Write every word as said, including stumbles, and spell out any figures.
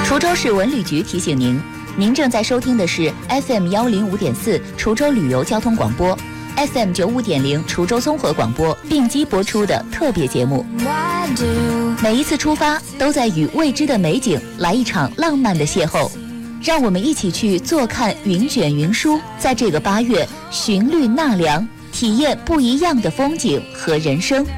滁州市文旅局提醒您，您正在收听的是 F M 幺零五点四滁州旅游交通广播， F M 九五点零滁州综合广播并机播出的特别节目。每一次出发都在与未知的美景来一场浪漫的邂逅，让我们一起去坐看云卷云舒，在这个八月寻绿纳凉，体验不一样的风景和人生。